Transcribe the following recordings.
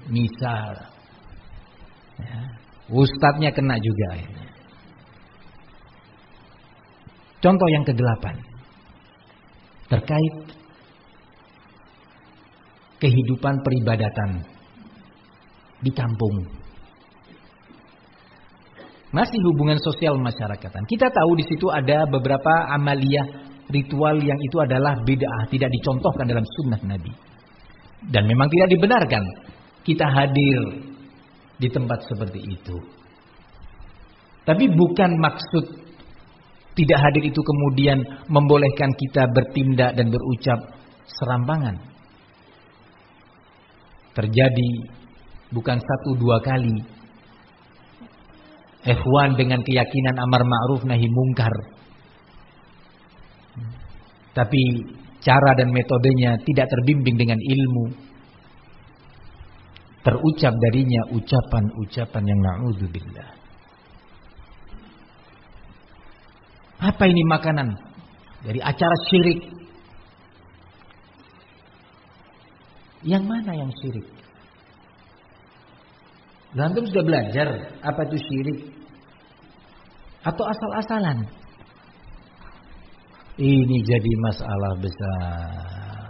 Misal ya, ustadznya kena juga akhirnya. Contoh yang ke-8 terkait kehidupan peribadatan di kampung. Masih hubungan sosial masyarakatan. Kita tahu di situ ada beberapa amaliyah ritual yang itu adalah bid'ah, tidak dicontohkan dalam sunnah Nabi. Dan memang tidak dibenarkan kita hadir di tempat seperti itu. Tapi bukan maksud tidak hadir itu kemudian membolehkan kita bertindak dan berucap serampangan. Terjadi bukan 1-2 kali. Ikhwan dengan keyakinan amar ma'ruf nahi mungkar. Tapi cara dan metodenya tidak terbimbing dengan ilmu. Terucap darinya ucapan-ucapan yang na'udzubillah. Apa ini makanan? Dari acara syirik. Yang mana yang syirik? Antum sudah belajar apa itu syirik? Atau asal-asalan? Ini jadi masalah besar.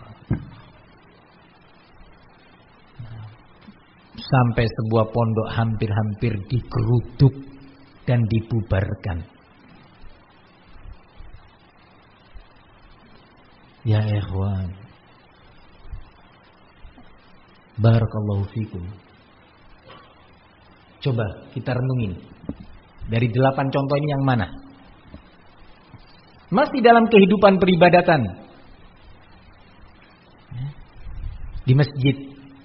Sampai sebuah pondok hampir-hampir digeruduk dan dibubarkan. Ya ikhwan, barakallahu fikum. Coba kita renungin. Dari 8 contoh ini yang mana? Masih dalam kehidupan peribadatan. Di masjid.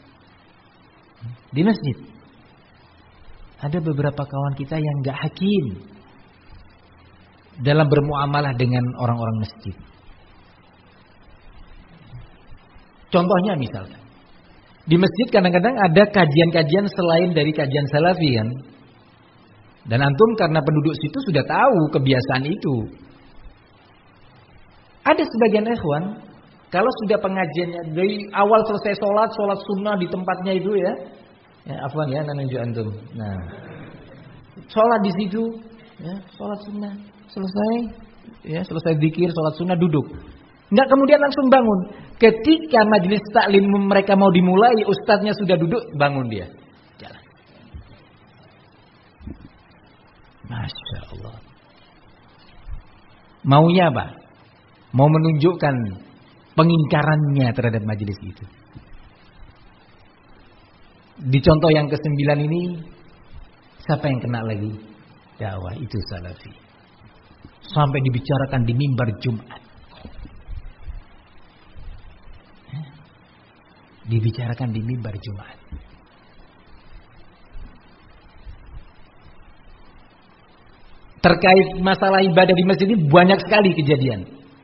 Di masjid. Ada beberapa kawan kita yang gak hakim dalam bermuamalah dengan orang-orang masjid. Contohnya misalkan, di masjid kadang-kadang ada kajian-kajian selain dari kajian salafi kan. Dan antum karena penduduk situ sudah tahu kebiasaan itu. Ada sebagian ikhwan, kalau sudah pengajiannya dari awal selesai sholat sunnah di tempatnya itu ya. Ya afwan ya, nunjuk antum. Nah, sholat di situ, ya, sholat sunnah selesai, ya selesai zikir, sholat sunnah duduk. Enggak kemudian langsung bangun. Ketika majelis taklim mereka mau dimulai, ustadznya sudah duduk, bangun dia. Jalan. Masya Allah. Maunya apa? Mau menunjukkan pengingkarannya terhadap majelis itu. Di contoh yang ke-9 ini, siapa yang kena lagi? Dakwah itu salafi. Sampai dibicarakan di mimbar Jumat. Dibicarakan di mimbar Jumat. Terkait masalah ibadah di masjid ini banyak sekali kejadian.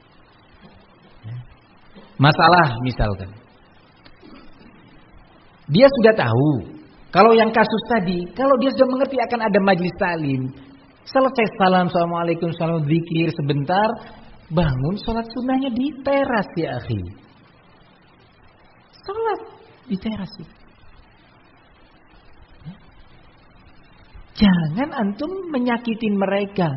Masalah misalkan, dia sudah tahu kalau yang kasus tadi, kalau dia sudah mengerti akan ada majlis taklim, selesai salam, assalamualaikum, salam zikir sebentar, bangun sholat sunnahnya di teras ya akhi. Sholat di teras itu. Jangan antum menyakitin mereka.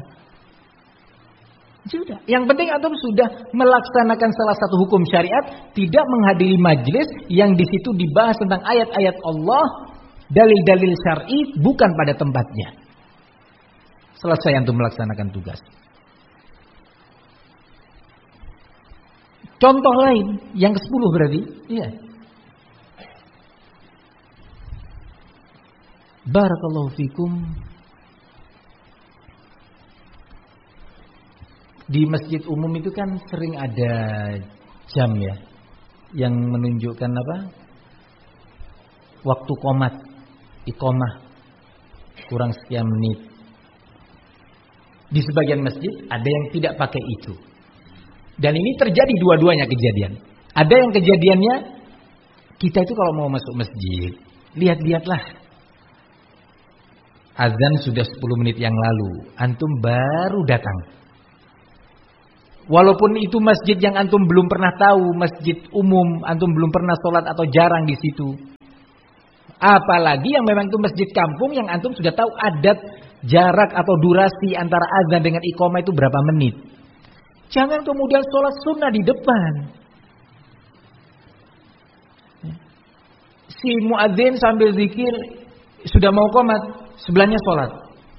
Sudah. Yang penting antum sudah melaksanakan salah satu hukum syariat, tidak menghadiri majelis yang di situ dibahas tentang ayat-ayat Allah, dalil-dalil syar'i bukan pada tempatnya. Selesai antum melaksanakan tugas. Contoh lain, yang ke-10 berarti, iya. Barakallahu fikum. Di masjid umum itu kan sering ada jam ya, yang menunjukkan apa? Waktu qomat, iqamah kurang sekian menit. Di sebagian masjid ada yang tidak pakai itu. Dan ini terjadi dua-duanya kejadian. Ada yang kejadiannya, kita itu kalau mau masuk masjid, lihat-lihatlah. Azan sudah 10 menit yang lalu, antum baru datang. Walaupun itu masjid yang antum belum pernah tahu, masjid umum, antum belum pernah sholat atau jarang di situ. Apalagi yang memang itu masjid kampung yang antum sudah tahu adat jarak atau durasi antara azan dengan iqamah itu berapa menit. Jangan kemudian sholat sunnah di depan. Si muadzin sambil zikir sudah mau qomat, sebelahnya sholat.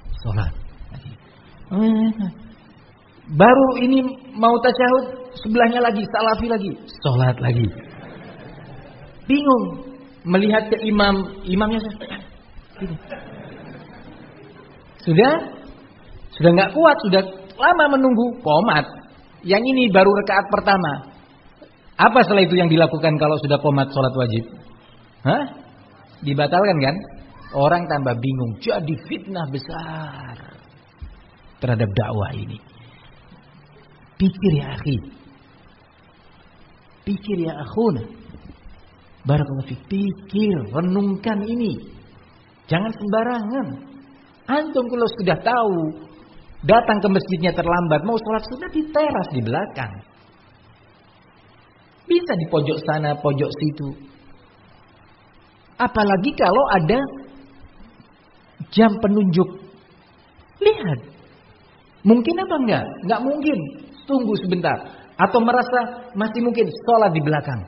Baru ini mau tasyahud, sebelahnya lagi salafi lagi, sholat lagi. Bingung melihat ke imamnya sudah nggak kuat, sudah lama menunggu qomat. Yang ini baru rakaat pertama. Apa setelah itu yang dilakukan kalau sudah qomat sholat wajib? Dibatalkan kan? Orang tambah bingung. Jadi fitnah besar terhadap dakwah ini. Pikir ya akhi. Pikir ya akhuna. Barakallahu fiik. Pikir, renungkan ini. Jangan sembarangan. Antum kalau sudah tahu datang ke masjidnya terlambat, mau sholat sunnah di teras di belakang. Bisa di pojok sana, pojok situ. Apalagi kalau ada jam penunjuk. Lihat. Mungkin apa enggak? Enggak mungkin. Tunggu sebentar. Atau merasa masih mungkin sholat di belakang.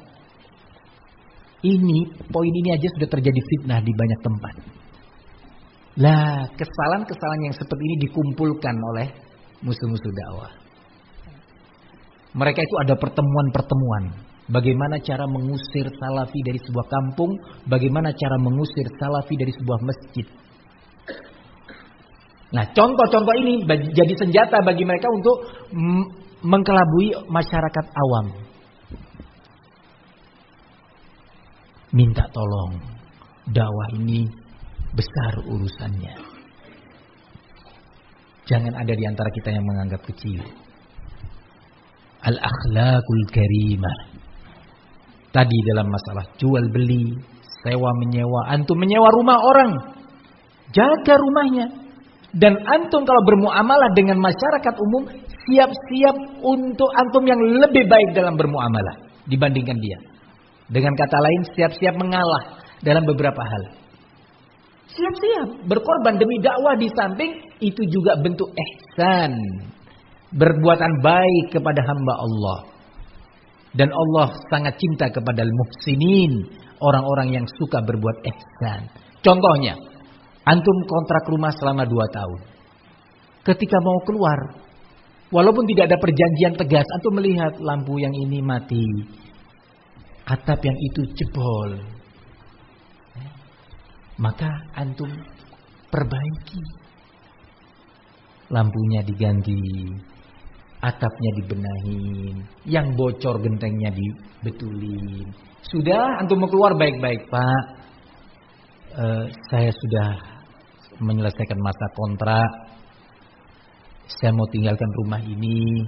Poin ini aja sudah terjadi fitnah di banyak tempat. Lah, kesalahan-kesalahan yang seperti ini dikumpulkan oleh musuh-musuh dakwah. Mereka itu ada pertemuan-pertemuan. Bagaimana cara mengusir salafi dari sebuah kampung, bagaimana cara mengusir salafi dari sebuah masjid. Nah, contoh-contoh ini jadi senjata bagi mereka untuk mengkelabui masyarakat awam. Minta tolong, dakwah ini besar urusannya. Jangan ada di antara kita yang menganggap kecil. Al-akhlaqul karimah. Tadi dalam masalah jual beli, sewa menyewa, antum menyewa rumah orang, jaga rumahnya. Dan antum kalau bermuamalah dengan masyarakat umum, siap-siap untuk antum yang lebih baik dalam bermuamalah dibandingkan dia. Dengan kata lain, siap-siap mengalah dalam beberapa hal. Siap-siap berkorban demi dakwah, di samping itu juga bentuk ihsan, berbuatan baik kepada hamba Allah. Dan Allah sangat cinta kepada al-muhsinin, orang-orang yang suka berbuat ihsan. Contohnya, antum kontrak rumah selama 2 tahun. Ketika mau keluar, walaupun tidak ada perjanjian tegas, antum melihat lampu yang ini mati, atap yang itu jebol, maka antum perbaiki. Lampunya diganti, atapnya dibenahin, yang bocor gentengnya dibetulin. Sudah antum mau keluar baik-baik, Pak. Saya sudah menyelesaikan masa kontrak. Saya mau tinggalkan rumah ini.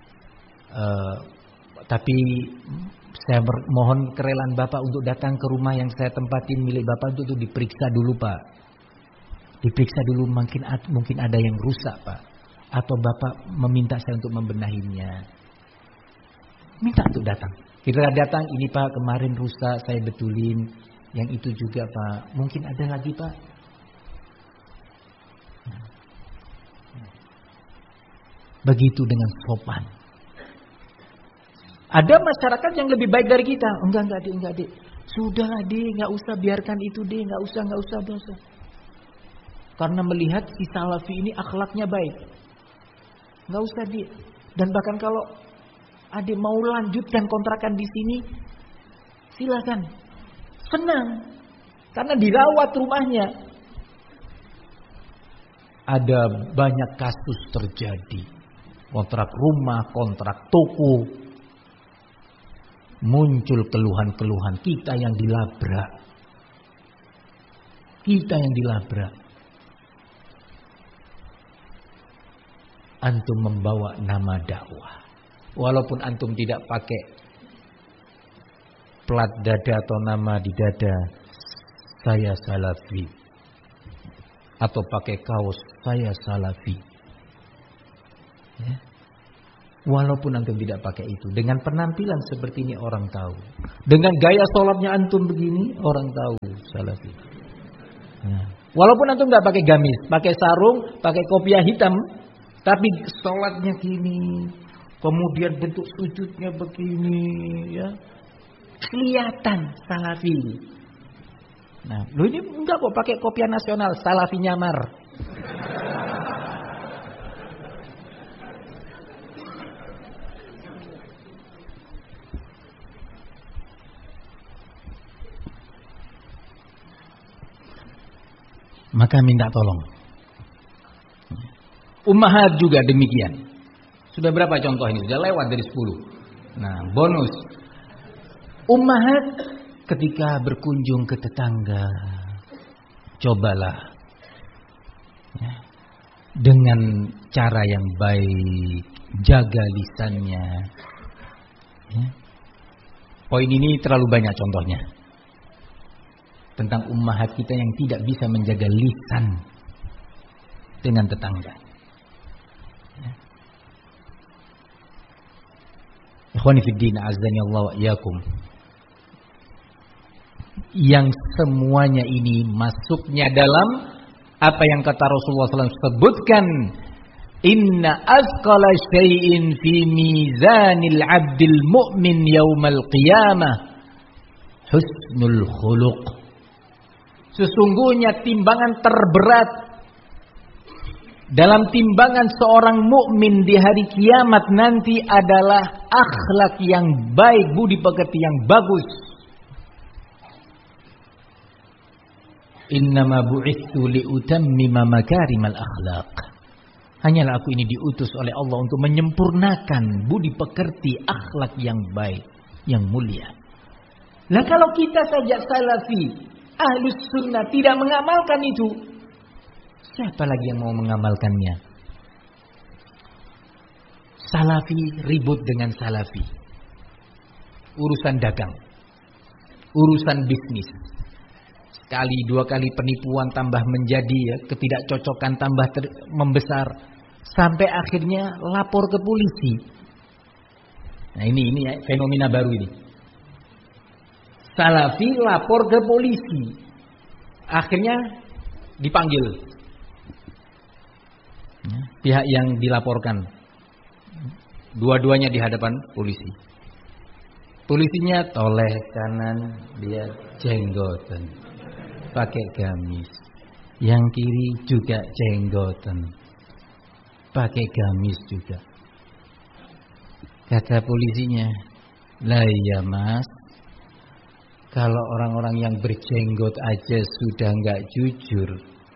Tapi saya mohon kerelaan Bapak untuk datang ke rumah yang saya tempatin milik Bapak untuk diperiksa dulu, Pak. Diperiksa dulu, mungkin ada yang rusak, Pak. Atau Bapak meminta saya untuk membenahinya. Minta untuk datang. Kita datang, ini Pak kemarin rusak, saya betulin. Yang itu juga Pak, mungkin ada lagi Pak. Begitu dengan sopan. Ada masyarakat yang lebih baik dari kita. Enggak Dik. Sudahlah Dik, enggak usah, biarkan itu Dik, enggak usah. Karena melihat si salafi ini akhlaknya baik. Enggak usah Dik. Dan bahkan kalau adik mau lanjutkan kontrakan di sini, silakan. Senang. Karena dirawat rumahnya. Ada banyak kasus terjadi. Kontrak rumah, kontrak toko. Muncul keluhan-keluhan, kita yang dilabrak. Antum membawa nama dakwah. Walaupun antum tidak pakai plat dada atau nama di dada, saya salafi. Atau pakai kaos, saya salafi. Ya. Walaupun antum tidak pakai itu, dengan penampilan seperti ini orang tahu. Dengan gaya sholatnya antum begini, orang tahu salafi. Nah, walaupun antum nggak pakai gamis, pakai sarung, pakai kopiah hitam, tapi sholatnya gini, kemudian bentuk sujudnya begini, ya kelihatan salafi. Nah, lu ini enggak kok pakai kopiah nasional, salafi nyamar. Maka minta tolong. Ummahat juga demikian. Sudah berapa contoh ini? Sudah lewat dari 10. Nah, bonus. Ummahat ketika berkunjung ke tetangga, cobalah ya, dengan cara yang baik, jaga lisannya. Ya. Poin ini terlalu banyak contohnya. Tentang ummahat kita yang tidak bisa menjaga lisan dengan tetangga. Ikhwani fid din, azdani Allah wa iyyakum. Yang semuanya ini masuknya dalam apa yang kata Rasulullah SAW sebutkan, inna azqala syai'in fi mizanil 'abdil mu'min yaumal qiyamah husnul khuluq. Sesungguhnya timbangan terberat dalam timbangan seorang mukmin di hari kiamat nanti adalah akhlak yang baik, budi pekerti yang bagus. Innama bu'itsu liutammima makarimal akhlaq. Hanyalah aku ini diutus oleh Allah untuk menyempurnakan budi pekerti akhlak yang baik, yang mulia. Lah kalau kita saja salafi, Ahlus Sunnah tidak mengamalkan itu, siapa lagi yang mau mengamalkannya? Salafi ribut dengan salafi. Urusan dagang, urusan bisnis. Sekali dua kali penipuan tambah menjadi ya, ketidakcocokan tambah membesar. Sampai akhirnya lapor ke polisi. Nah ini ya, fenomena baru ini. Salafi lapor ke polisi. Akhirnya dipanggil pihak yang dilaporkan. Dua-duanya di hadapan polisi. Polisinya toleh kanan, dia jenggotan, pakai gamis. Yang kiri juga jenggotan, pakai gamis juga. Kata polisinya, lah ya mas, kalau orang-orang yang berjenggot aja sudah nggak jujur,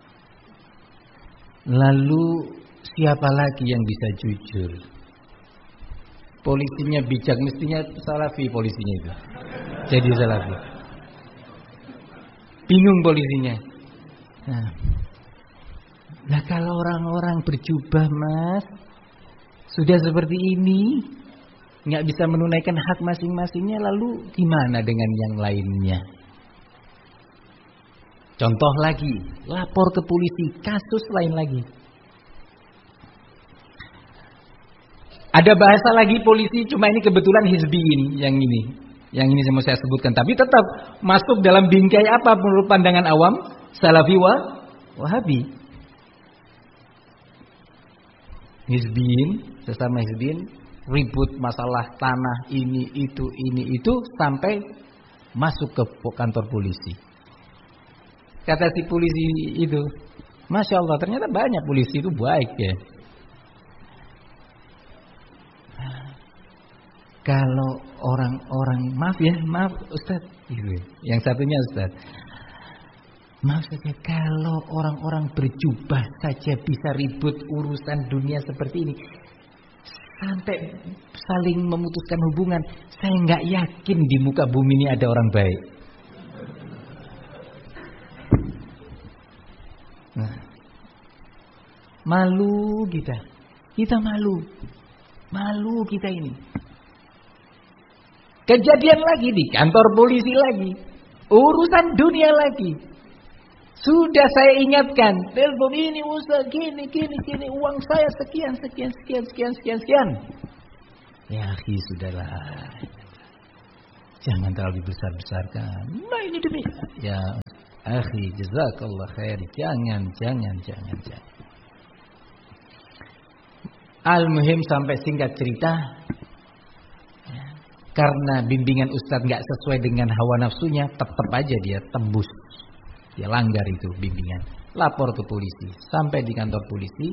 lalu siapa lagi yang bisa jujur? Polisinya bijak, mestinya salafi polisinya itu. Jadi salafi. Bingung polisinya. Nah kalau orang-orang berjubah mas, sudah seperti ini, nggak bisa menunaikan hak masing-masingnya, lalu gimana dengan yang lainnya? Contoh lagi, lapor ke polisi, kasus lain lagi. Ada bahasa lagi polisi, cuma ini kebetulan hizbi ini, yang ini mau saya sebutkan. Tapi tetap masuk dalam bingkai apa menurut pandangan awam? Salafi Wahabi. Hizbiin, sesama hizbiin, ribut masalah tanah ini itu sampai masuk ke kantor polisi. Kata si polisi itu, Masya Allah, ternyata banyak polisi itu baik ya. Kalau orang-orang, maaf Ustaz, yang satunya Ustaz, maaf saja, kalau orang-orang berjubah saja bisa ribut urusan dunia seperti ini, sampai saling memutuskan hubungan, saya nggak yakin di muka bumi ini ada orang baik. Nah, malu kita malu kita ini. Kejadian lagi di kantor polisi lagi, urusan dunia lagi. Sudah saya ingatkan, telepon ini Ustaz, gini, uang saya sekian. Ya akhi, sudahlah. Jangan terlalu besar-besarkan. Nah ini demi. Ya akhi, jazakallah khair. Jangan. Al-muhim sampai singkat cerita, karena bimbingan Ustadz gak sesuai dengan hawa nafsunya, tetap aja dia tembus. Dia langgar itu bimbingan. Lapor ke polisi. Sampai di kantor polisi.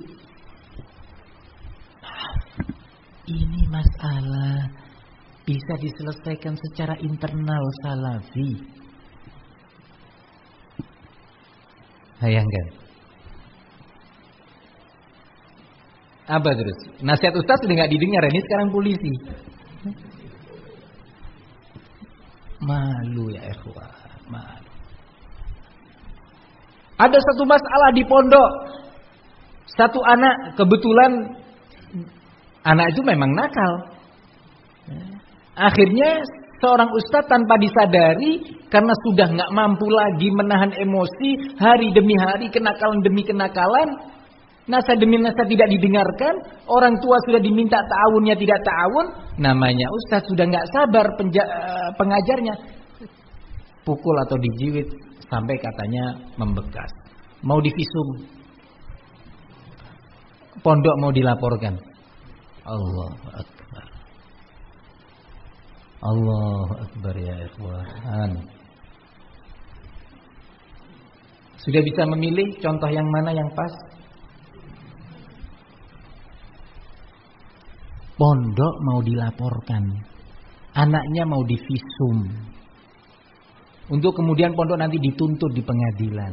Ini masalah bisa diselesaikan secara internal salafi. Bayangkan. Apa terus? Nasihat Ustaz sudah gak didengar. Ini sekarang polisi. Malu ya ikhwah. Malu. Ada satu masalah di pondok. Satu anak kebetulan. Anak itu memang nakal. Akhirnya seorang ustadz tanpa disadari, karena sudah gak mampu lagi menahan emosi, hari demi hari, kenakalan demi kenakalan, nasihat demi nasihat tidak didengarkan, orang tua sudah diminta ta'awunnya tidak ta'awun, namanya ustadz sudah gak sabar pengajarnya, pukul atau dijiwit sampai katanya membekas. Mau divisum, pondok mau dilaporkan. Allahu Akbar. Allahu Akbar ya ikhwan. Sudah bisa memilih contoh yang mana yang pas? Pondok mau dilaporkan, anaknya mau divisum, untuk kemudian pondok nanti dituntut di pengadilan.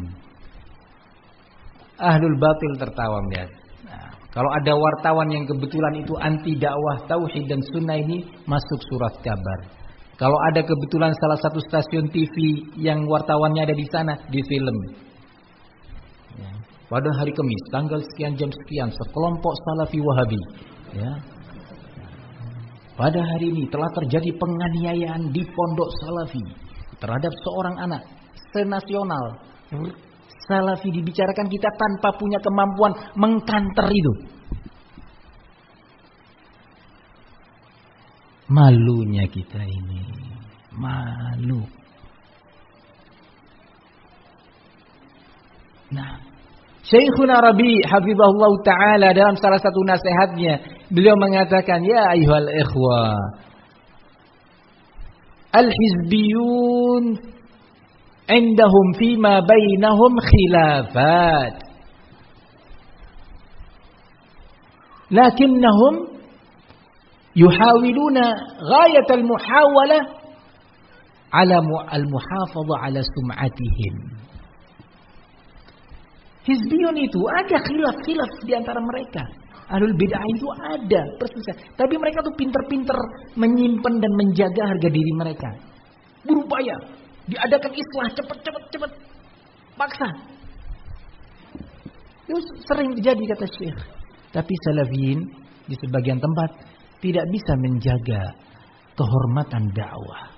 Ahlul batil tertawa melihat. Kalau ada wartawan yang kebetulan itu anti dakwah tauhid dan sunnah, ini masuk surat kabar. Kalau ada kebetulan salah satu stasiun TV yang wartawannya ada di sana, di film. Ya. Pada hari Kamis, tanggal sekian jam sekian, sekelompok salafi wahabi. Ya. Pada hari ini telah terjadi penganiayaan di pondok salafi terhadap seorang anak senasional. Salafi dibicarakan, kita tanpa punya kemampuan mengkanter itu. Malunya kita ini. Malu. Nah, Syekhuna Rabi hafizahullah ta'ala dalam salah satu nasihatnya, beliau mengatakan, ya ayyuhal ikhwah, al-hizbiyun indahum fima bainahum khilafat, lakinnahum yuhawiluna ghayat al-muhawalah ala al-muhafadha ala sum'atihim. Hizbiyun itu ada khilaf-khilaf di antara mereka. Ahlul bid'ah itu ada perselisihan, tapi mereka tuh pinter-pinter menyimpan dan menjaga harga diri mereka. Berupaya diadakan islah cepat, paksa. Itu sering terjadi kata Syekh. Tapi salafiyin di sebagian tempat tidak bisa menjaga kehormatan dakwah.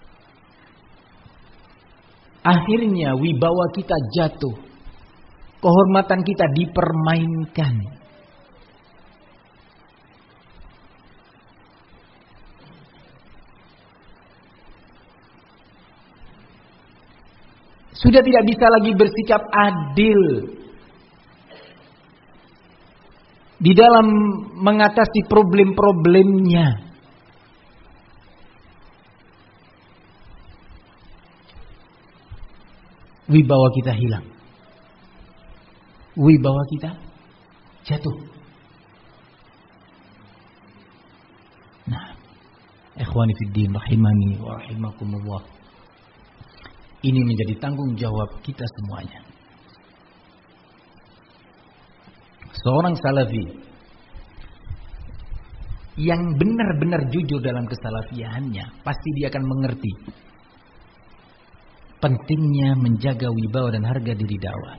Akhirnya wibawa kita jatuh. Kehormatan kita dipermainkan. Sudah tidak bisa lagi bersikap adil di dalam mengatasi problem-problemnya. Wibawa kita hilang. Wibawa kita jatuh. Nah, ikhwani fiddin rahimani wa rahimakumullah. Ini menjadi tanggung jawab kita semuanya. Seorang salafi yang benar-benar jujur dalam kesalafiannya, pasti dia akan mengerti pentingnya menjaga wibawa dan harga diri dakwah.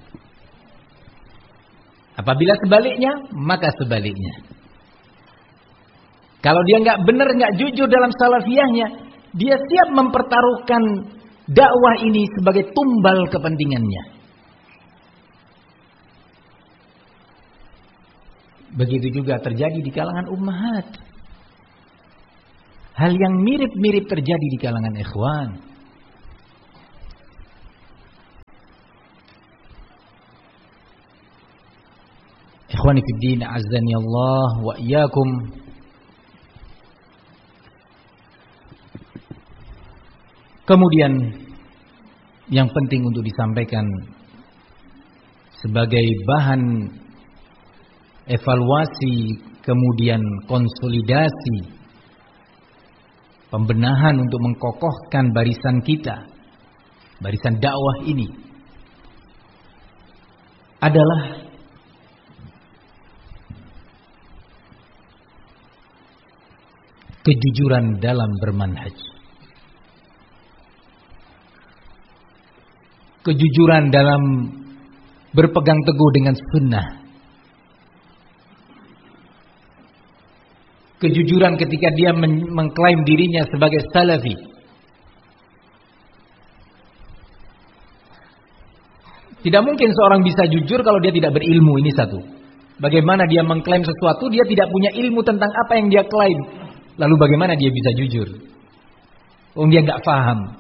Apabila sebaliknya, maka sebaliknya. Kalau dia nggak benar, nggak jujur dalam salafiyahnya, dia siap mempertaruhkan dakwah ini sebagai tumbal kepentingannya. Begitu juga terjadi di kalangan ummahat. hal yang mirip-mirip terjadi di kalangan ikhwan. Ikhwani fid din, azzani Allah wa iyyakum. Kemudian yang penting untuk disampaikan sebagai bahan evaluasi, kemudian konsolidasi, pembenahan untuk mengkokohkan barisan kita, barisan dakwah ini adalah kejujuran dalam bermanhaj. Kejujuran dalam berpegang teguh dengan sunnah. Kejujuran ketika dia mengklaim dirinya sebagai salafi. Tidak mungkin seorang bisa jujur kalau dia tidak berilmu, ini satu. Bagaimana dia mengklaim sesuatu, dia tidak punya ilmu tentang apa yang dia klaim. Lalu bagaimana dia bisa jujur? Dia nggak paham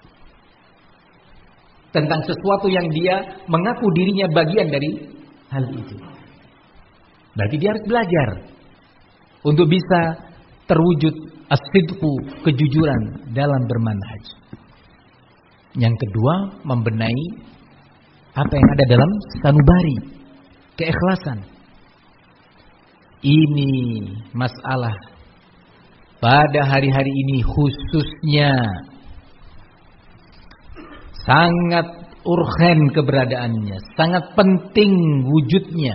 tentang sesuatu yang dia mengaku dirinya bagian dari hal itu. Berarti dia harus belajar untuk bisa terwujud as-sidqu, kejujuran dalam bermanhaj. Yang kedua, membenahi apa yang ada dalam sanubari, keikhlasan. Ini masalah pada hari-hari ini khususnya sangat urgen keberadaannya, sangat penting wujudnya.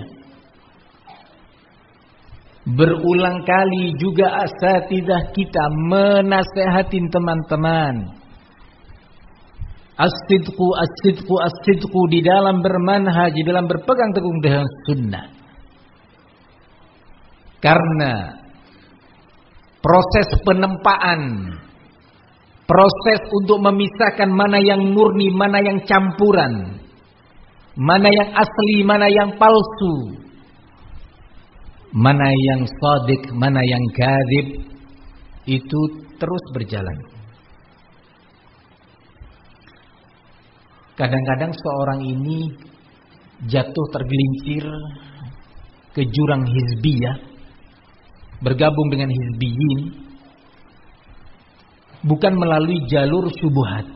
Berulang kali juga asatidzah kita menasehatin teman-teman. As-sidqu, as-sidqu, as-sidqu di dalam bermanhaj, di dalam berpegang teguh dengan sunnah. Karena proses penempaan, proses untuk memisahkan mana yang murni, mana yang campuran, mana yang asli, mana yang palsu, mana yang shadiq, mana yang kadzib, itu terus berjalan. Kadang-kadang seorang ini jatuh tergelincir ke jurang hizbiyah, bergabung dengan hizbiyin, bukan melalui jalur syubhat.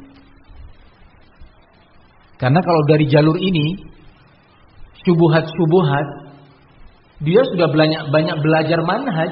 Karena kalau dari jalur ini, syubhat-syubhat, dia sudah banyak belajar manhaj.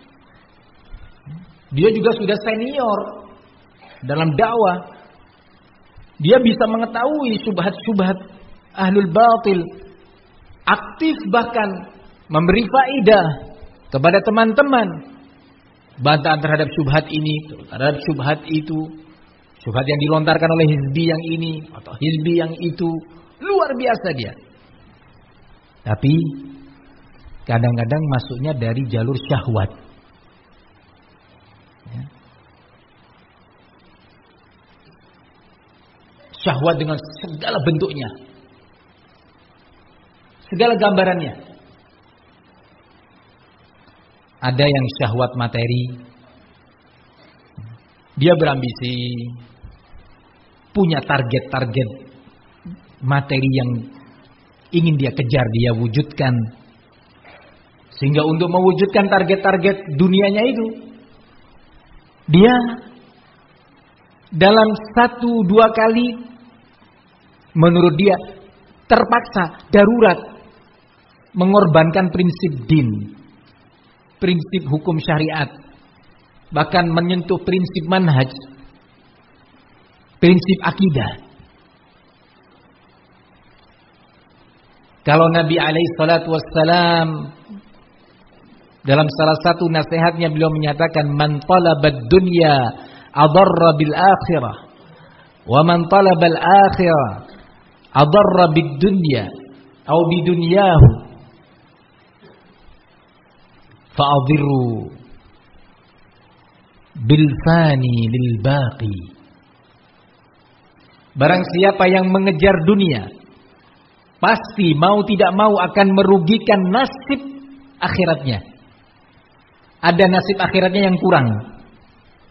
Dia juga sudah senior dalam dakwah. Dia bisa mengetahui syubhat-syubhat ahlul batil. Aktif bahkan memberi faedah kepada teman-teman. Bantahan terhadap syubhat ini, terhadap syubhat itu, syubhat yang dilontarkan oleh hizbi yang ini atau hizbi yang itu, luar biasa dia. Tapi kadang-kadang masuknya dari jalur syahwat. Ya. Syahwat dengan segala bentuknya, segala gambarannya. Ada yang syahwat materi, dia berambisi, punya target-target materi yang ingin dia kejar, dia wujudkan. Sehingga untuk mewujudkan target-target dunianya itu, dia dalam 1-2 kali, menurut dia terpaksa, darurat, mengorbankan prinsip din, prinsip hukum syariat, bahkan menyentuh prinsip manhaj, prinsip akidah. Kalau Nabi alaihissalatu wassalam dalam salah satu nasihatnya beliau menyatakan, man talabad dunya adarra bil akhirah, wa man talabal akhirah adarra bid dunya atau bidunyahu. Fa'adhiru bilfani lil baqi. Barang siapa yang mengejar dunia, pasti mau tidak mau akan merugikan nasib akhiratnya. Ada nasib akhiratnya yang kurang.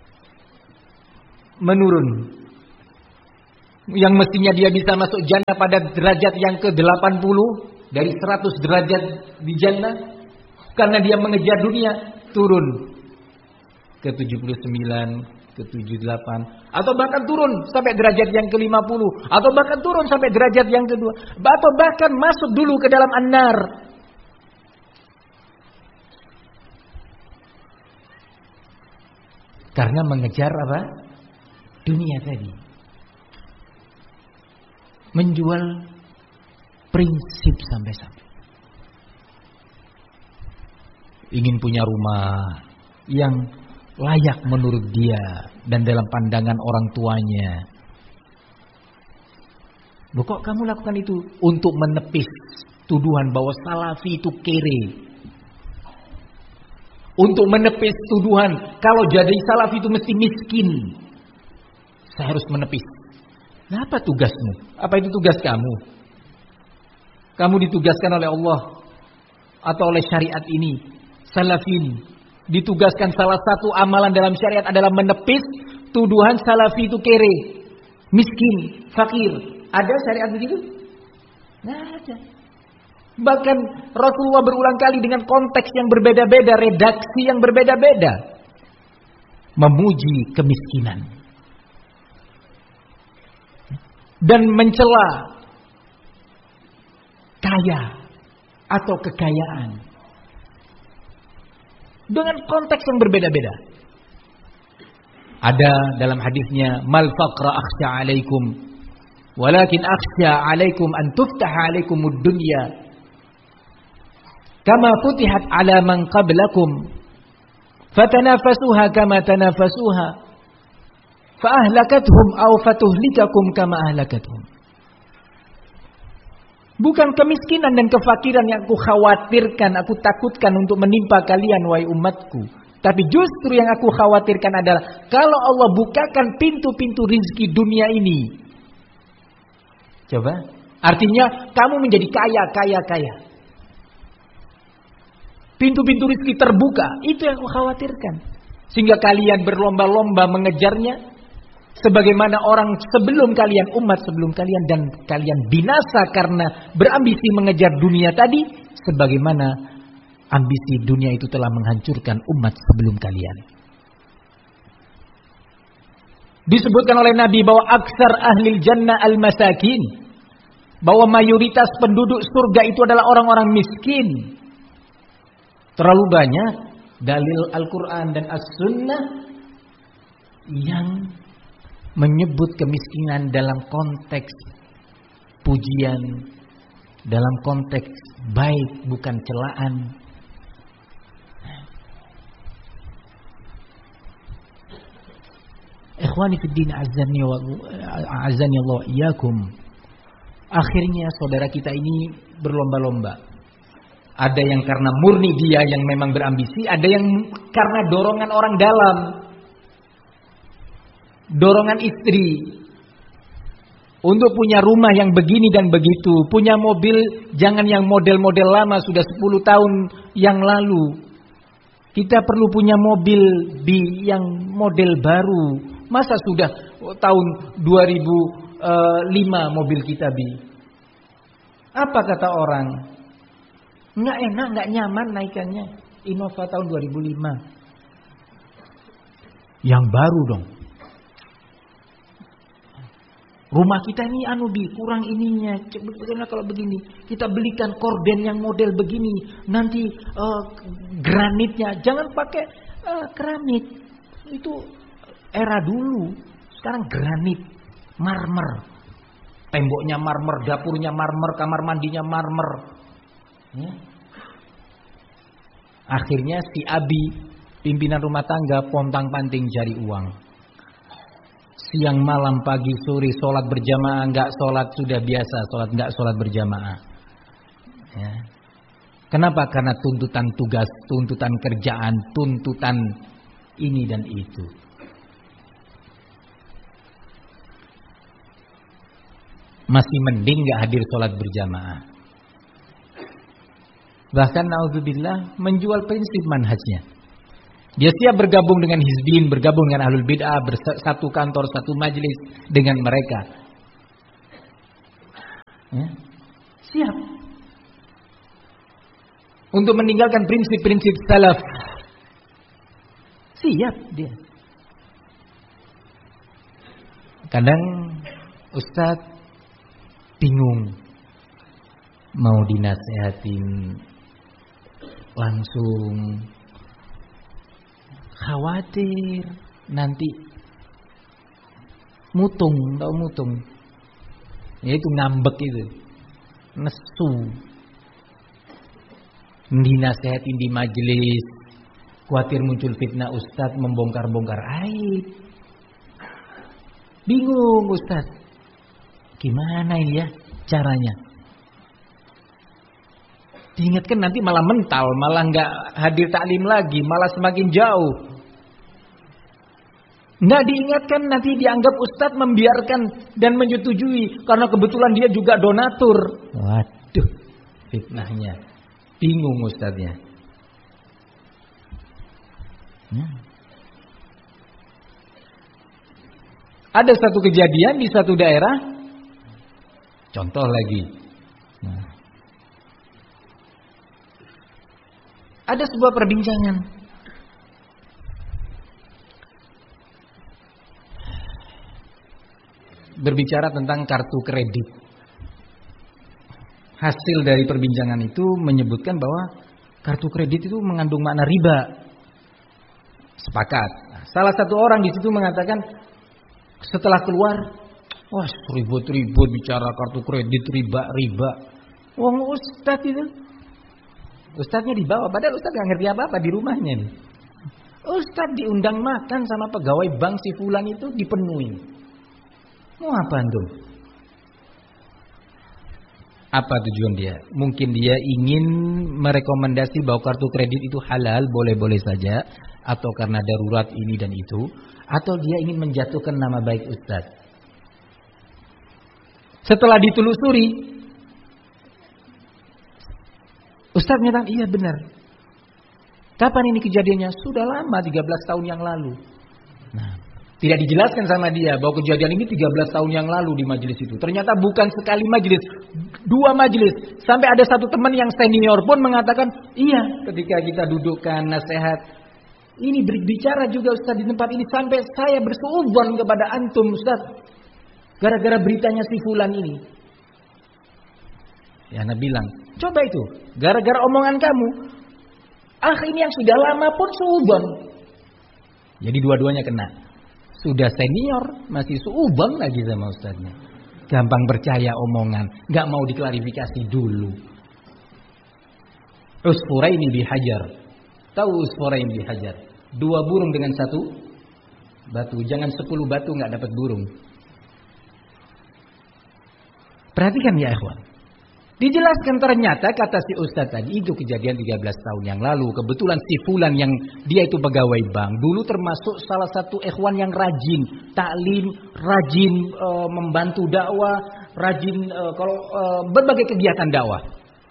menurun. Yang mestinya dia bisa masuk jannah pada derajat yang ke-80 dari 100 derajat di jannah, karena dia mengejar dunia, turun ke 79, ke 78, atau bahkan turun sampai derajat yang ke-50, atau bahkan turun sampai derajat yang kedua, atau bahkan masuk dulu ke dalam an-nar. Karena mengejar apa? Dunia tadi. Menjual prinsip sampai-sampai. Ingin punya rumah yang layak menurut dia dan dalam pandangan orang tuanya. Loh, kok kamu lakukan itu? Untuk menepis tuduhan bahwa salafi itu kere. Untuk menepis tuduhan kalau jadi salafi itu mesti miskin. Saya harus menepis. Nah, apa tugasmu? Apa itu tugas kamu? Kamu ditugaskan oleh Allah atau oleh syariat ini? Salafin ditugaskan, salah satu amalan dalam syariat adalah menepis tuduhan salafi itu kere, miskin, fakir. Ada syariat begitu? Nggak ada. Bahkan Rasulullah berulang kali dengan konteks yang berbeda-beda, redaksi yang berbeda-beda, memuji kemiskinan dan mencela kaya atau kekayaan dengan konteks yang berbeda-beda. Ada dalam hadisnya, mal faqra akhsha alaikum walakin akhsha alaikum an tuftaha alaikumud dunya kama futihat ala man qablakum fatanafasuha kama tanafasuha fa ahlakathum aw fatuhlikakum kama ahlakathum. Bukan kemiskinan dan kefakiran yang aku khawatirkan, aku takutkan untuk menimpa kalian wahai umatku, tapi justru yang aku khawatirkan adalah kalau Allah bukakan pintu-pintu rizki dunia ini. Coba, artinya kamu menjadi kaya. Pintu-pintu rizki terbuka, itu yang aku khawatirkan. Sehingga kalian berlomba-lomba mengejarnya, sebagaimana orang sebelum kalian, umat sebelum kalian, dan kalian binasa karena berambisi mengejar dunia tadi, sebagaimana ambisi dunia itu telah menghancurkan umat sebelum kalian. Disebutkan oleh Nabi bahwa aksar ahlil jannah al-masakin, bahwa mayoritas penduduk surga itu adalah orang-orang miskin. Terlalu banyak dalil Al-Quran dan As-Sunnah yang menyebut kemiskinan dalam konteks pujian, dalam konteks baik, bukan celaan. Ikhwani fid din, azani Allah iyyakum. Akhirnya saudara kita ini berlomba-lomba. Ada yang karena murni dia yang memang berambisi, ada yang karena dorongan orang dalam. Dorongan istri untuk punya rumah yang begini dan begitu, punya mobil jangan yang model-model lama sudah 10 tahun yang lalu. Kita perlu punya mobil yang model baru. Masa sudah tahun 2005 mobil kita Apa kata orang? Nggak enak, nggak nyaman naikannya. Innova tahun 2005. Yang baru dong. Rumah kita ini kurang ininya. Bagaimana kalau begini? Kita belikan korden yang model begini. Nanti granitnya jangan pakai keramik. Itu era dulu. Sekarang granit, marmer. Temboknya marmer, dapurnya marmer, kamar mandinya marmer. Ya. Akhirnya si Abi, pimpinan rumah tangga, pontang-panting cari uang. Siang malam pagi sore sholat berjamaah, enggak sholat sudah biasa, sholat enggak sholat berjamaah. Ya. Kenapa? Karena tuntutan tugas, tuntutan kerjaan, tuntutan ini dan itu. Masih mending enggak hadir sholat berjamaah. Bahkan naudzubillah menjual prinsip manhajnya. Dia siap bergabung dengan hizbin, bergabung dengan ahlul bid'ah, satu kantor, satu majelis dengan mereka. Ya. Siap untuk meninggalkan prinsip-prinsip salaf. Siap dia. Kadang Ustaz bingung mau dinasihatin langsung, khawatir nanti mutung, tahu mutung? Yaitu ngambek itu, nesu. Dinasehatin di majelis, khawatir muncul fitnah Ustadz membongkar-bongkar aib. Bingung Ustadz, gimana ini ya caranya? Diingatkan nanti malah mental, malah nggak hadir taklim lagi, malah semakin jauh. Nggak diingatkan nanti dianggap Ustadz membiarkan dan menyetujui karena kebetulan dia juga donatur. Waduh, fitnahnya. Bingung Ustadznya. Ada satu kejadian di satu daerah. Contoh lagi. Ada sebuah perbincangan. Berbicara tentang kartu kredit. Hasil dari perbincangan itu menyebutkan bahwa kartu kredit itu mengandung makna riba. Sepakat. Salah satu orang di situ mengatakan setelah keluar, wah ribut-ribut bicara kartu kredit riba. Wong Ustadz itu. Ustadznya dibawa, padahal Ustadz gak ngerti apa-apa di rumahnya nih. Ustadz diundang makan sama pegawai bank si fulan itu dipenuhi. Mau apa antum? Apa tujuan dia? Mungkin dia ingin merekomendasi bahwa kartu kredit itu halal, boleh-boleh saja. Atau karena darurat ini dan itu. Atau dia ingin menjatuhkan nama baik Ustadz. Setelah ditelusuri, Ustadz menyatakan, iya benar. Kapan ini kejadiannya? Sudah lama, 13 tahun yang lalu. Nah, tidak dijelaskan sama dia bahwa kejadian ini 13 tahun yang lalu di majelis itu. Ternyata bukan sekali majelis, 2 majelis. Sampai ada satu teman yang senior pun mengatakan, iya ketika kita dudukkan nasihat. Ini berbicara juga Ustadz di tempat ini. Sampai saya bersuudzon kepada antum Ustadz. Gara-gara beritanya si fulan ini. Ya Anda bilang, coba itu. Gara-gara omongan kamu. Ini yang sudah lama pun suudzon. Jadi dua-duanya kena. Sudah senior, masih suudzon lagi sama ustadznya. Gampang percaya omongan, gak mau diklarifikasi dulu. Usfuraini bihajar. Tahu usfuraini bihajar? 2 burung dengan 1 batu. Jangan 10 batu gak dapat burung. Perhatikan ya ikhwan. Dijelaskan ternyata kata si ustadz tadi itu kejadian 13 tahun yang lalu. Kebetulan si fulan yang dia itu pegawai bank. Dulu termasuk salah satu ikhwan yang rajin taklim, rajin membantu dakwah, rajin berbagai kegiatan dakwah.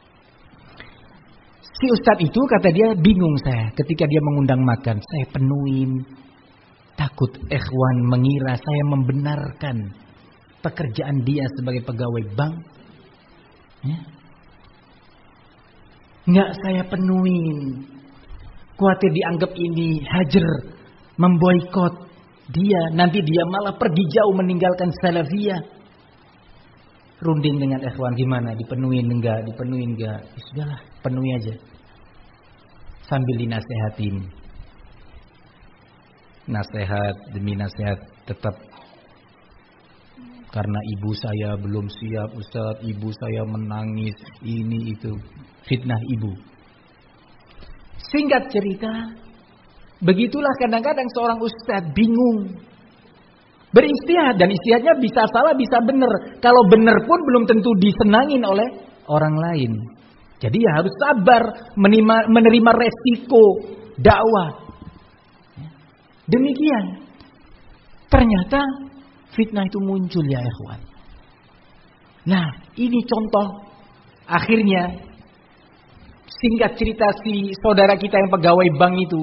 Si ustadz itu kata dia bingung saya ketika dia mengundang makan. Saya penuhin. Takut ikhwan mengira saya membenarkan pekerjaan dia sebagai pegawai bank. Ya. Nggak saya penuhin. Khawatir dianggap ini hajar, memboikot dia. Nanti dia malah pergi jauh meninggalkan salafiyah. Runding dengan ikhwan gimana? Dipenuhin enggak? Dipenuhin enggak? Ya sudahlah, penuhi aja. Sambil dinasehatin. Nasihat demi nasihat tetap. Karena ibu saya belum siap Ustaz, ibu saya menangis, ini itu. Fitnah ibu. Singkat cerita, begitulah kadang-kadang seorang Ustaz bingung. Beristihad, dan istihadnya bisa salah, bisa benar. Kalau benar pun belum tentu disenangin oleh orang lain. Jadi ya harus sabar menerima resiko dakwah. Demikian. Ternyata fitnah itu muncul ya ikhwan. Nah ini contoh. Akhirnya singkat cerita si saudara kita yang pegawai bank itu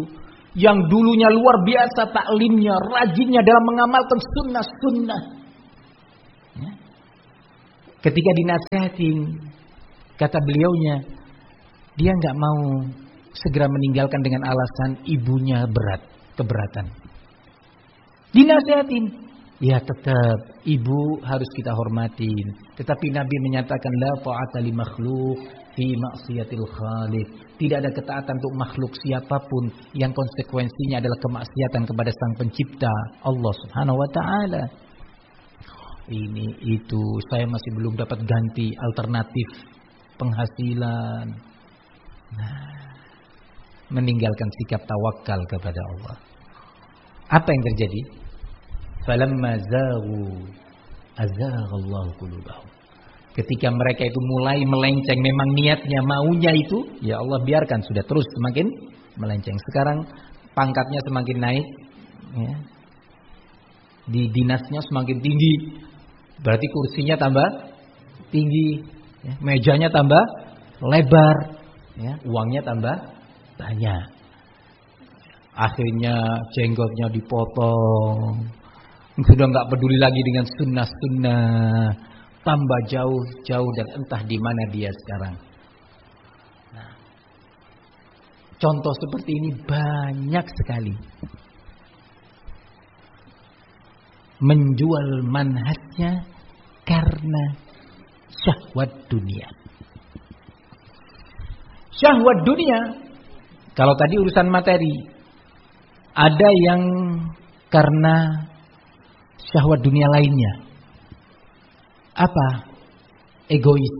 yang dulunya luar biasa taklimnya, rajinnya dalam mengamalkan sunnah-sunnah. Ya. Ketika dinasihatin, kata beliaunya, dia nggak mau segera meninggalkan dengan alasan ibunya keberatan. Dinasihatin, ya tetap ibu harus kita hormatin. Tetapi Nabi menyatakan la ta'ata li makhluk fi maksiatil khaliq. Tidak ada ketaatan untuk makhluk siapapun yang konsekuensinya adalah kemaksiatan kepada Sang Pencipta Allah Subhanahu wa taala. Ini itu saya masih belum dapat ganti alternatif penghasilan. Nah, meninggalkan sikap tawakal kepada Allah. Apa yang terjadi? Falamma zaghu azaghallahu qulubahum. Ketika mereka itu mulai melenceng, memang niatnya maunya itu, ya Allah biarkan sudah terus semakin melenceng. Sekarang pangkatnya semakin naik, ya. Di dinasnya semakin tinggi, berarti kursinya tambah tinggi, ya. Mejanya tambah lebar, ya. Uangnya tambah banyak. Akhirnya jenggotnya dipotong, sudah nggak peduli lagi dengan sunnah-sunnah, tambah jauh dan entah di mana dia sekarang. Nah, contoh seperti ini banyak sekali. Menjual manhajnya karena syahwat dunia. Syahwat dunia, kalau tadi urusan materi, ada yang karena syahwat dunia lainnya. Apa? Egois.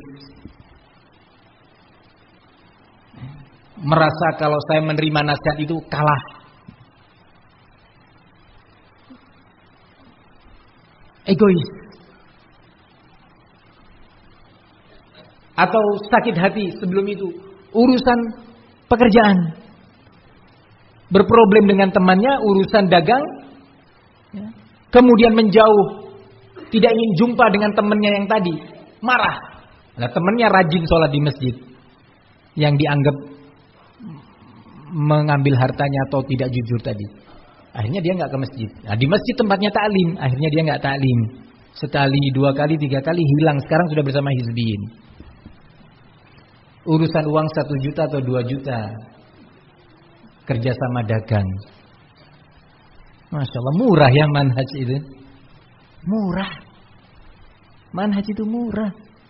Merasa kalau saya menerima nasihat itu kalah. Egois. Atau sakit hati sebelum itu. Urusan pekerjaan. Berproblem dengan temannya, urusan dagang. Kemudian menjauh. Tidak ingin jumpa dengan temannya yang tadi. Marah. Nah, temannya rajin sholat di masjid. Yang dianggap mengambil hartanya atau tidak jujur tadi. Akhirnya dia nggak ke masjid. Nah, di masjid tempatnya taklim. Akhirnya dia nggak taklim. Sekali, 2 kali, 3 kali hilang. Sekarang sudah bersama hizbiyin. Urusan uang 1 juta atau 2 juta. Kerjasama dagang. Masya Allah, murah ya manhaj itu. Murah. Manhaj itu murah.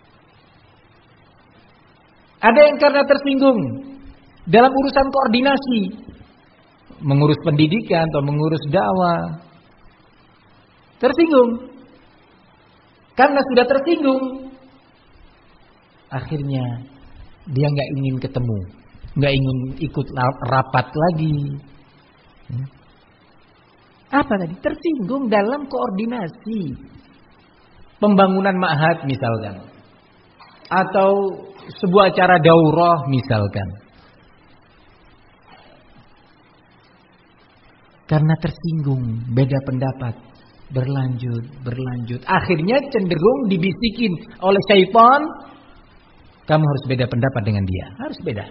Ada yang karena tersinggung dalam urusan koordinasi, mengurus pendidikan atau mengurus dakwah. Tersinggung. Karena sudah tersinggung, akhirnya dia nggak ingin ketemu, nggak ingin ikut rapat lagi. Apa tadi? Tersinggung dalam koordinasi. Pembangunan ma'had misalkan. Atau sebuah acara daurah misalkan. Karena tersinggung, beda pendapat. Berlanjut. Akhirnya cenderung dibisikin oleh syaitan. Kamu harus beda pendapat dengan dia. Harus beda.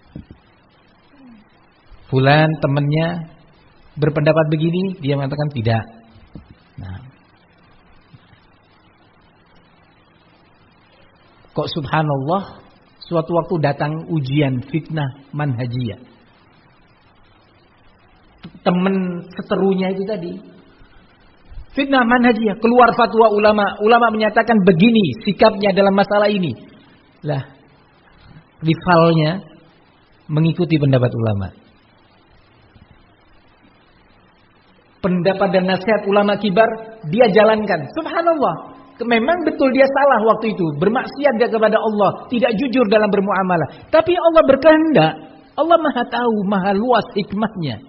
Fulan temannya berpendapat begini, dia mengatakan tidak. Nah, kok subhanallah, suatu waktu datang ujian fitnah manhajiyah. Teman seterunya itu tadi, fitnah manhajiyah, keluar fatwa ulama. Ulama menyatakan begini sikapnya dalam masalah ini. Lah, rivalnya mengikuti pendapat ulama. Pendapat dan nasihat ulama kibar dia jalankan. Subhanallah. Memang betul dia salah waktu itu. Bermaksiat dia kepada Allah. Tidak jujur dalam bermuamalah. Tapi Allah berkehendak. Allah maha tahu, maha luas hikmahnya.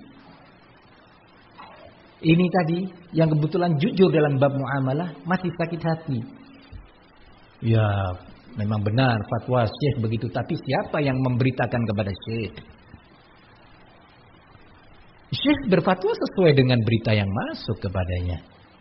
Ini tadi yang kebetulan jujur dalam bab muamalah masih sakit hati. Ya memang benar fatwa syekh begitu. Tapi siapa yang memberitakan kepada syekh? Syekh berfatwa sesuai dengan berita yang masuk kepadanya.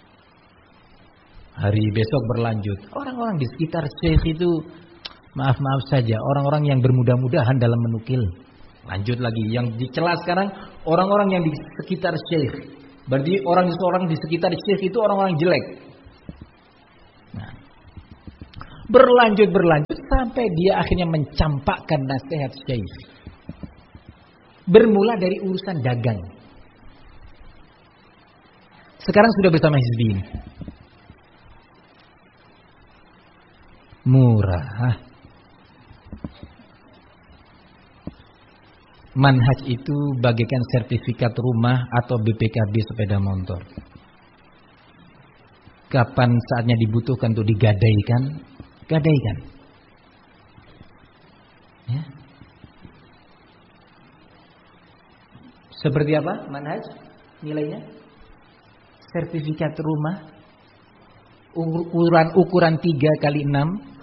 Hari besok berlanjut. Orang-orang di sekitar syekh itu maaf saja. Orang-orang yang bermudah-mudahan dalam menukil. Lanjut lagi, yang dicela sekarang orang-orang yang di sekitar syekh. Berarti orang di sekitar syekh itu orang-orang jelek. Nah, berlanjut sampai dia akhirnya mencampakkan nasihat syekh. Bermula dari urusan dagang. Sekarang sudah bersama hizbiyin. Murah. Manhaj itu bagaikan sertifikat rumah atau BPKB sepeda motor. Kapan saatnya dibutuhkan untuk digadaikan, gadaikan. Ya. Seperti apa manhaj nilainya? Sertifikat rumah ukuran 3x6,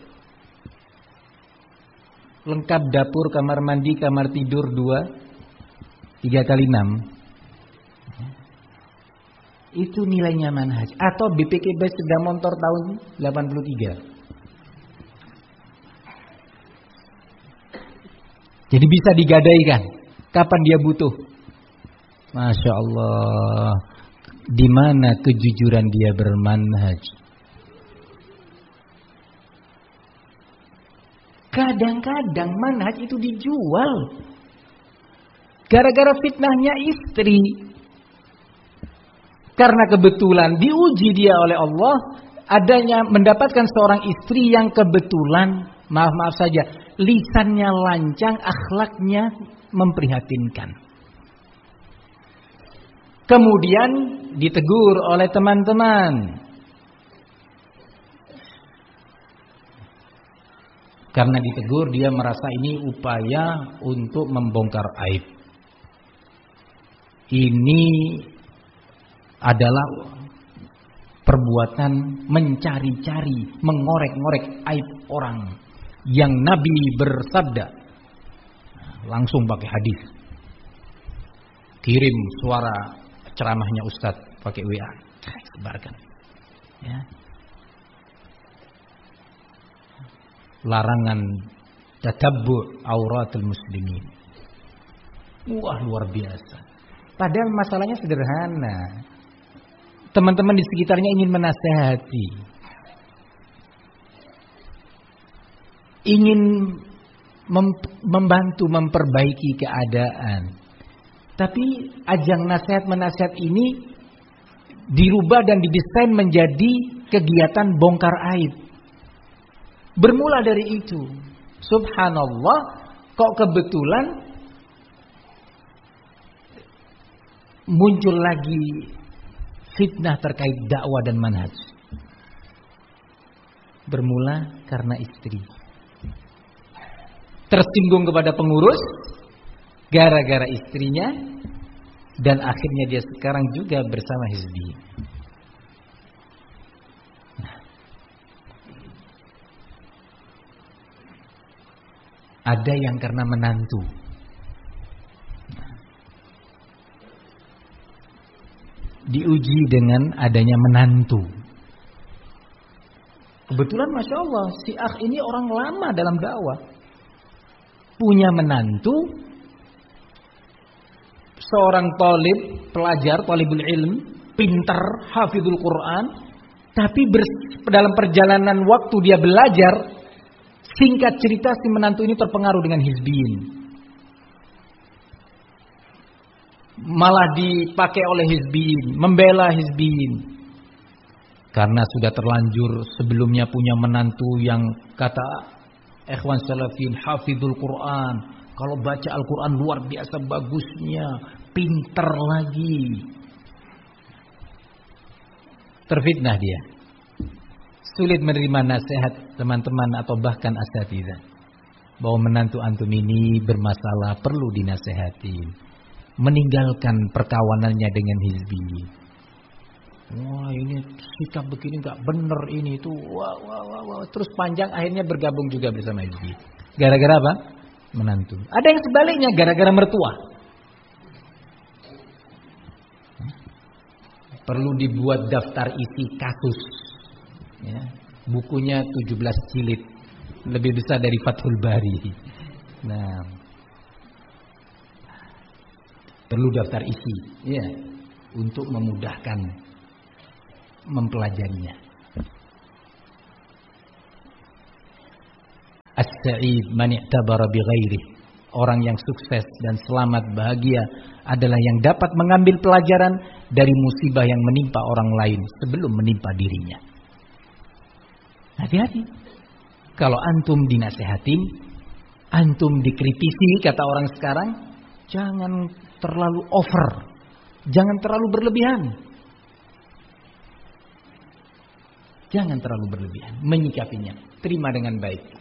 lengkap dapur, kamar mandi, kamar tidur 2, 3x6. Itu nilainya manhaj. Atau BPKB sepeda motor tahun 83. Jadi bisa digadaikan kapan dia butuh. Masya Allah. Di mana kejujuran dia bermanhaj? Kadang-kadang manhaj itu dijual gara-gara fitnahnya istri. Karena kebetulan diuji dia oleh Allah, adanya mendapatkan seorang istri yang kebetulan, maaf saja, lisannya lancang, akhlaknya memprihatinkan. Kemudian ditegur oleh teman-teman. Karena ditegur, dia merasa ini upaya untuk membongkar aib. Ini adalah perbuatan mencari-cari, mengorek-ngorek aib orang. Yang Nabi bersabda, langsung pakai hadis. Kirim suara ceramahnya Ustadz pakai WA, sebarkan. Ya. Larangan tatabbu' auratul muslimin. Wah, luar biasa. Padahal masalahnya sederhana. Teman-teman di sekitarnya ingin menasehati, ingin membantu memperbaiki keadaan. Tapi ajang nasihat-menasihat ini dirubah dan didesain menjadi kegiatan bongkar aib. Bermula dari itu, subhanallah, kok kebetulan muncul lagi fitnah terkait dakwah dan manhaj. Bermula karena istri tersinggung kepada pengurus gara-gara istrinya, dan akhirnya dia sekarang juga bersama hizbi. Ada yang karena menantu. Diuji dengan adanya menantu. Kebetulan Masya Allah, si akh ini orang lama dalam dakwah. Punya menantu, seorang pelajar, talibul ilm, pintar, hafizul Quran. Tapi dalam perjalanan waktu dia belajar, singkat cerita si menantu ini terpengaruh dengan hizbiyin. Malah dipakai oleh hizbiyin, membela hizbiyin. Karena sudah terlanjur sebelumnya punya menantu yang kata ikhwan salafin hafizul Quran. Kalau baca Al-Quran luar biasa bagusnya, pinter lagi. Terfitnah dia. Sulit menerima nasihat teman-teman atau bahkan asatidzah bahwa menantu antum ini bermasalah, perlu dinasehati. Meninggalkan perkawanannya dengan hizbi. Wah, ini sikap begini nggak bener ini itu. Wah. Terus panjang akhirnya bergabung juga bersama hizbi. Gara-gara apa? Menantu. Ada yang sebaliknya gara-gara mertua. Perlu dibuat daftar isi kasus. Ya, bukunya 17 jilid, lebih besar dari Fathul Bari. Nah, Perlu daftar isi, ya, untuk memudahkan mempelajarinya. As-sa'id man i'tabara bighairihi. Orang yang sukses dan selamat bahagia adalah yang dapat mengambil pelajaran dari musibah yang menimpa orang lain sebelum menimpa dirinya. Hati-hati. Kalau antum dinasehatin, antum dikritisi, kata orang sekarang, jangan terlalu over. Jangan terlalu berlebihan. Jangan terlalu berlebihan menyikapinya. Terima dengan baik.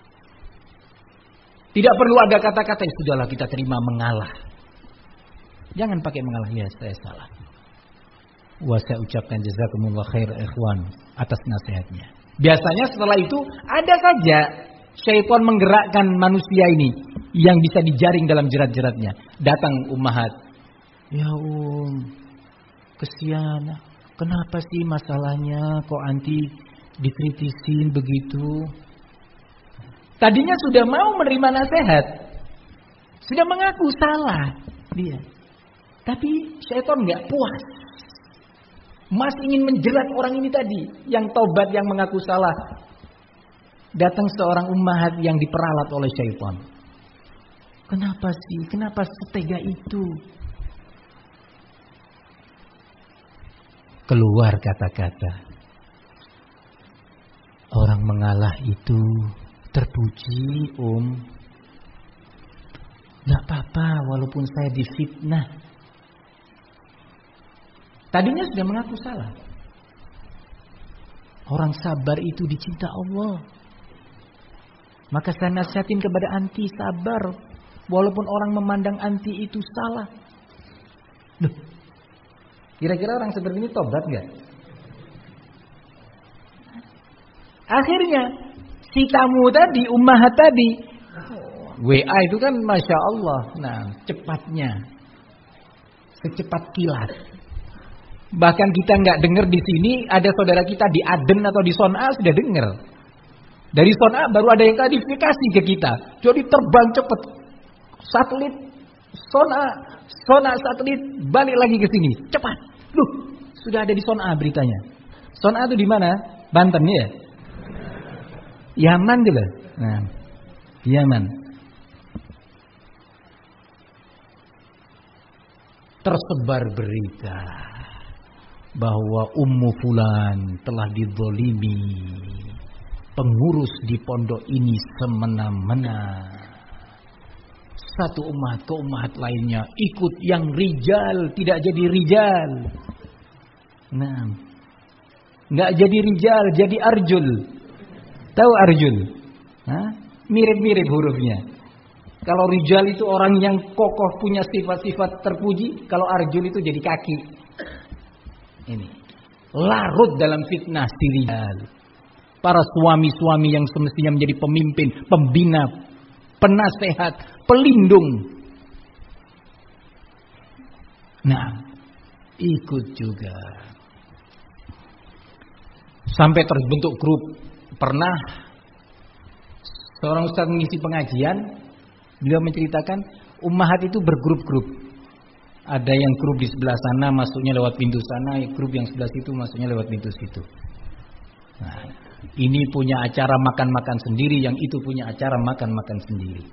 Tidak perlu ada kata-kata yang sudahlah kita terima mengalah. Jangan pakai mengalah, ya saya salah. Saya ucapkan jazakumullah khair ikhwan atas nasihatnya. Biasanya setelah itu ada saja syaitan menggerakkan manusia ini yang bisa dijaring dalam jerat-jeratnya. Datang ummahat. Ya kesian. Kenapa sih masalahnya kok anti dikritisin begitu? Tadinya sudah mau menerima nasihat. Sudah mengaku salah dia. Tapi syaitan enggak puas. Masih ingin menjerat orang ini tadi. Yang tobat, yang mengaku salah. Datang seorang ummahat yang diperalat oleh syaitan. Kenapa sih? Kenapa setega itu? Keluar kata-kata. Orang mengalah itu terpuji, Gak apa-apa walaupun saya difitnah. Tadinya sudah mengaku salah. Orang sabar itu dicinta Allah. Maka saya nasihatin kepada anti sabar. Walaupun orang memandang anti itu salah. Duh, kira-kira orang seperti ini tobat gak? Akhirnya si tamu tadi, ummahat tadi, WA itu kan Masya Allah. Nah, cepatnya. Secepat kilat. Bahkan kita nggak dengar di sini, ada saudara kita di Aden atau di Son'a sudah dengar. Dari Son'a baru ada yang klarifikasi ke kita. Jadi terbang cepat. Satelit Son'a satelit balik lagi ke sini. Cepat. Loh, sudah ada di Son'a beritanya. Son'a itu di mana? Banten ya? Yaman gitu. Nah, Yaman. Tersebar berita bahwa Ummu Fulan telah dizalimi. Pengurus di pondok ini semena-mena. Satu umat ke umat lainnya ikut yang rijal tidak jadi rijal. Nah, nggak jadi rijal, jadi arjul. Tahu arjul? Hah? Mirip-mirip hurufnya. Kalau rijal itu orang yang kokoh punya sifat-sifat terpuji. Kalau arjul itu jadi kaki. Ini larut dalam fitnah si rijal. Para suami-suami yang semestinya menjadi pemimpin, pembina, penasehat, pelindung. Nah, ikut juga. Sampai terbentuk grup. Pernah seorang ustaz mengisi pengajian, beliau menceritakan ummahat itu bergrup-grup. Ada yang grup di sebelah sana masuknya lewat pintu sana, grup yang sebelah situ masuknya lewat pintu situ. Nah, ini punya acara makan-makan sendiri, yang itu punya acara makan-makan sendiri.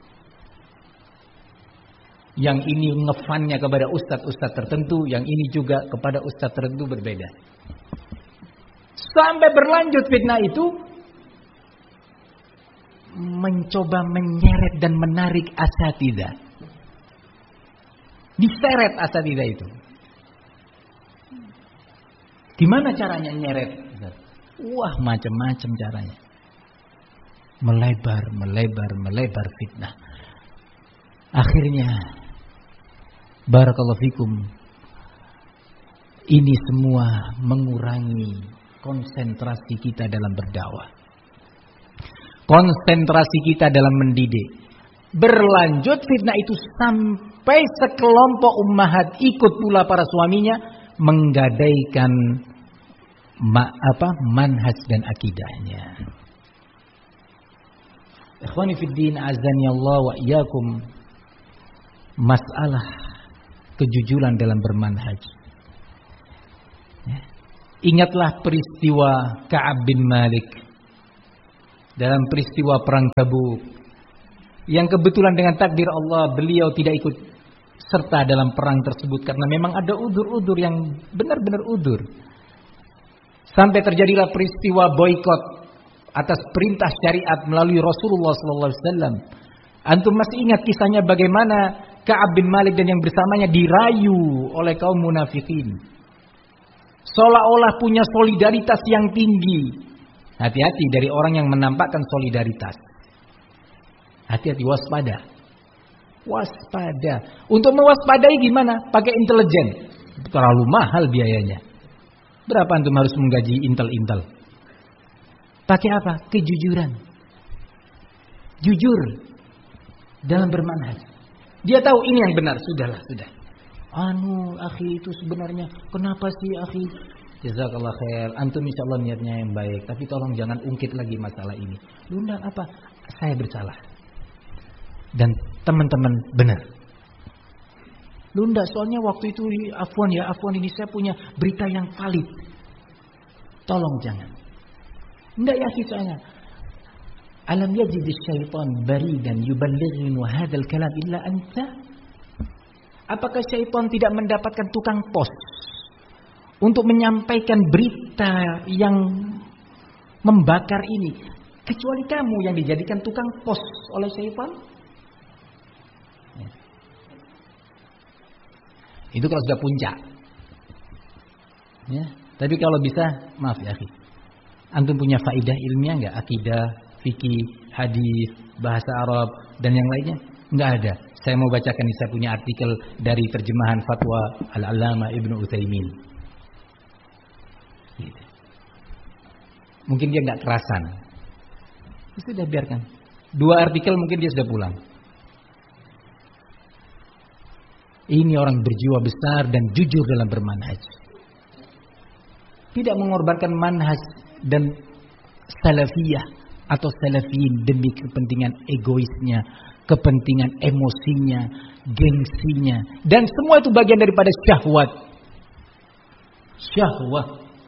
Yang ini ngefannya kepada ustadz-ustadz tertentu, yang ini juga kepada ustadz tertentu berbeda. Sampai berlanjut fitnah itu mencoba menyeret dan menarik asatidzah. Diseret asatidzah itu. Gimana caranya nyeret? Wah, macam-macam caranya. Melebar fitnah. Akhirnya barakallahu fikum, ini semua mengurangi konsentrasi kita dalam berdakwah. Konsentrasi kita dalam mendidik. Berlanjut fitnah itu sampai sekelompok ummahat ikut pula para suaminya menggadaikan manhaj dan akidahnya. Ikhwani fid din azani Allah wa iyyakum. Masalah kejujuran dalam bermanhaj. Ingatlah peristiwa Ka'ab bin Malik dalam peristiwa perang Tabuk, yang kebetulan dengan takdir Allah beliau tidak ikut serta dalam perang tersebut karena memang ada udzur-udzur yang benar-benar udzur. Sampai terjadilah peristiwa boikot atas perintah syariat melalui Rasulullah SAW. Antum masih ingat kisahnya bagaimana Ka'ab bin Malik dan yang bersamanya dirayu oleh kaum munafikin, seolah-olah punya solidaritas yang tinggi. Hati-hati dari orang yang menampakkan solidaritas. Hati-hati, waspada. Waspada. Untuk mewaspadai gimana? Pakai intelijen. Terlalu mahal biayanya. Berapa antum harus menggaji intel-intel? Pakai apa? Kejujuran. Jujur dalam bermanhaj. Dia tahu ini yang benar. Sudahlah, sudah. Akhi itu sebenarnya kenapa sih akhi? Jazakallah khair. Antum insyaallah niatnya yang baik, tapi tolong jangan ungkit lagi masalah ini. Lunda apa? Saya bersalah. Dan teman-teman benar. Lunda soalnya waktu itu afwan ini saya punya berita yang valid. Tolong jangan. Enggak ya soalnya. Alam yajid syaitan baridan yuballighni hadzal kalam illa anta? Apakah syaitan tidak mendapatkan tukang pos untuk menyampaikan berita yang membakar ini, kecuali kamu yang dijadikan tukang pos oleh syaitan? Itu kalau sudah puncak. Ya, tapi kalau bisa, maaf ya akhi, antum punya faidah ilmiah enggak? Akidah, fikih, hadis, bahasa Arab dan yang lainnya? Enggak ada. Saya mau bacakan, saya punya artikel dari terjemahan fatwa Al-Allamah Ibnu Utsaimin. Mungkin dia enggak kerasan. Sudah biarkan. 2 artikel mungkin dia sudah pulang. Ini orang berjiwa besar dan jujur dalam bermanhaj. Tidak mengorbankan manhaj dan salafiyah atau salafiyin demi kepentingan egoisnya, kepentingan emosinya, gengsinya, dan semua itu bagian daripada syahwat. Syahwat.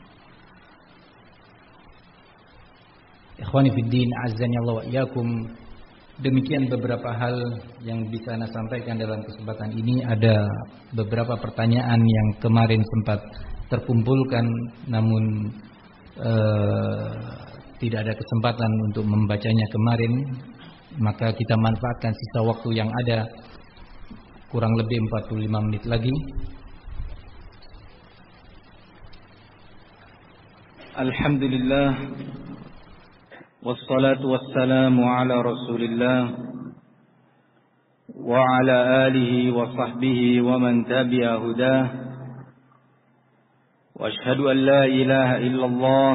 Ikhwani fid din, azzani Allah wa iyyakum. Demikian beberapa hal yang bisa Anda sampaikan dalam kesempatan ini. Ada beberapa pertanyaan yang kemarin sempat terkumpulkan, namun tidak ada kesempatan untuk membacanya kemarin. Maka kita manfaatkan sisa waktu yang ada, kurang lebih 45 menit lagi. Alhamdulillah, wassalatu wassalamu ala Rasulillah wa ala alihi wa sahbihi wa man tabi'a hudah. Wa ashhadu an la ilaha illallah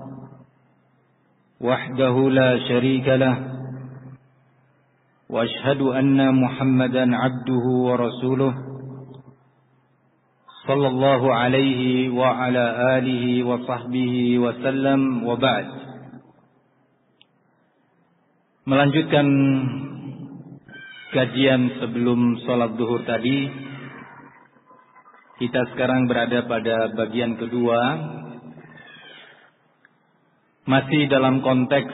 wahdahu la syarika lah. Wa ashhadu anna Muhammadan abduhu wa rasuluh sallallahu alaihi wa ala alihi wa sahbihi wa sallam, wa ba'd. Melanjutkan kajian sebelum sholat zuhur tadi, kita sekarang berada pada bagian kedua, masih dalam konteks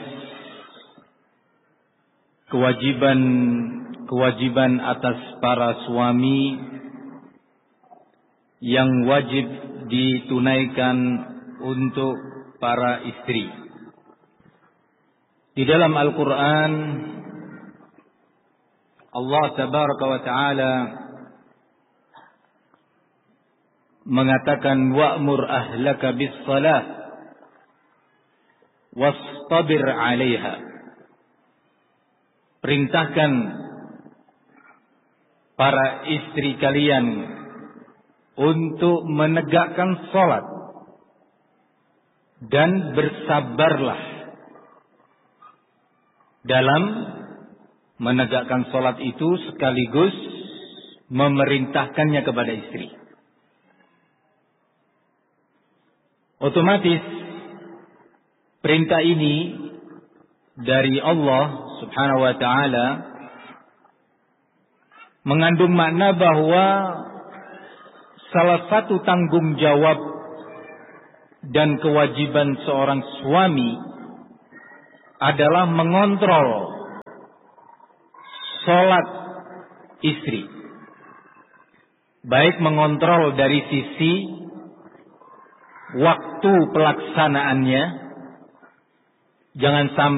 kewajiban atas para suami yang wajib ditunaikan untuk para istri. Di dalam Al-Quran, Allah Tabaraka wa Ta'ala mengatakan, wa'mur ahlaka bis-salah wastabir 'alaiha. Perintahkan para istri kalian untuk menegakkan salat dan bersabarlah dalam menegakkan salat itu, sekaligus memerintahkannya kepada istri. Otomatis perintah ini dari Allah Subhanahu wa ta'ala mengandung makna bahwa salah satu tanggung jawab dan kewajiban seorang suami adalah mengontrol sholat istri. Baik mengontrol dari sisi waktu pelaksanaannya, jangan sampai